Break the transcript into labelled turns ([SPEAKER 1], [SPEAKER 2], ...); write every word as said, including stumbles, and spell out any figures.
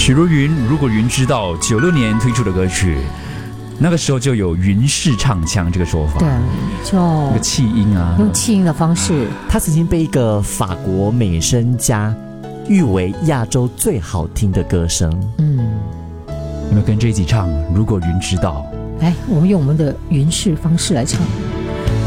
[SPEAKER 1] 许茹芸，如果云知道，九六年推出的歌曲，那个时候就有云式唱腔这个说法，
[SPEAKER 2] 对，就
[SPEAKER 1] 那个气音啊，
[SPEAKER 2] 用气音的方式。
[SPEAKER 3] 他曾经被一个法国美声家誉为亚洲最好听的歌声。
[SPEAKER 2] 嗯，
[SPEAKER 1] 有没有跟着一起唱？如果云知道，
[SPEAKER 2] 来，我们用我们的云式方式来唱。